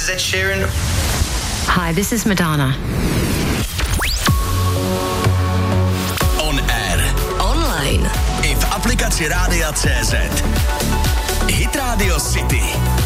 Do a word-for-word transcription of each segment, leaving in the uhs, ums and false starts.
is Ed Sheeran. Hi, this is Madonna. On air. Online. I v aplikaci Rádia C Z. Hit Radio City.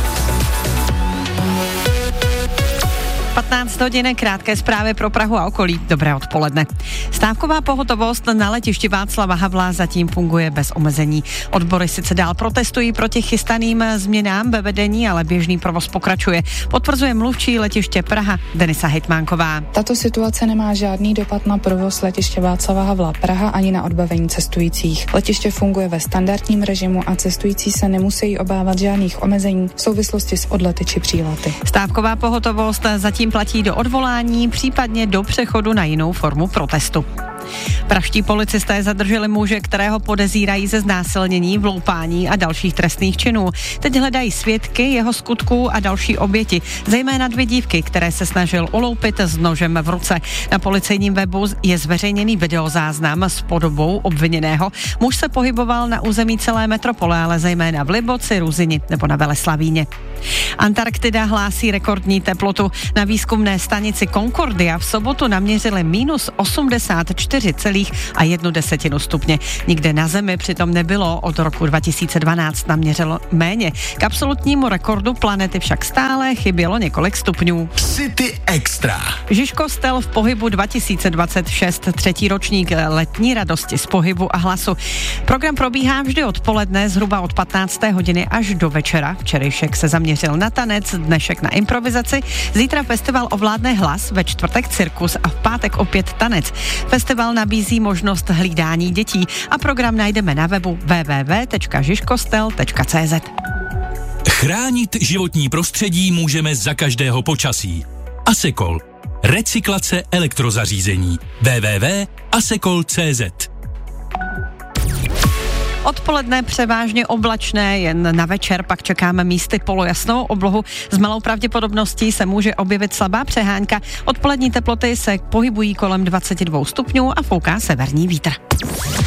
patnáct hodin, krátké zprávy pro Prahu a okolí. Dobré odpoledne. Stávková pohotovost na letišti Václava Havla zatím funguje bez omezení. Odbory sice dál protestují proti chystaným změnám ve vedení, ale běžný provoz pokračuje. Potvrzuje mluvčí letiště Praha Denisa Hejtmánková. Tato situace nemá žádný dopad na provoz letiště Václava Havla Praha ani na odbavení cestujících. Letiště funguje ve standardním režimu a cestující se nemusí obávat žádných omezení v souvislosti s odlety či přílety. Stávková pohotovost zatím platí do odvolání, případně do přechodu na jinou formu protestu. Pražští policisté zadrželi muže, kterého podezírají ze znásilnění, vloupání a dalších trestných činů. Teď hledají svědky jeho skutků a další oběti, zejména dvě dívky, které se snažil uloupit s nožem v ruce. Na policejním webu je zveřejněný videozáznam s podobou obviněného. Muž se pohyboval na území celé metropole, ale zejména v Liboci, Ruzini nebo na Veleslavíně. Antarktida hlásí rekordní teplotu. Na výzkumné stanici Concordia v sobotu naměřili minus osmdesát čtyři celá jedna desetina stupně. Nikde na Zemi přitom nebylo od roku dva tisíce dvanáct naměřilo méně. K absolutnímu rekordu planety však stále chybělo několik stupňů. City Extra. Žižkostel v pohybu dva tisíce dvacet šest, třetí ročník letní radosti z pohybu a hlasu. Program probíhá vždy odpoledne, zhruba od patnácté hodiny až do večera. Včerejšek se zaměřil na tanec, dnešek na improvizaci. Zítra festival ovládne hlas, ve čtvrtek cirkus a v pátek opět tanec. Festival nabízí možnost hlídání dětí a program najdeme na webu w w w tečka žižkostel tečka c z. Chránit životní prostředí můžeme za každého počasí. Asekol. Recyklace elektrozařízení. w w w tečka asekol tečka c z. Odpoledne převážně oblačné, jen na večer pak čekáme místy polojasnou oblohu. S malou pravděpodobností se může objevit slabá přehánka. Odpolední teploty se pohybují kolem dvacet dva stupňů a fouká severní vítr.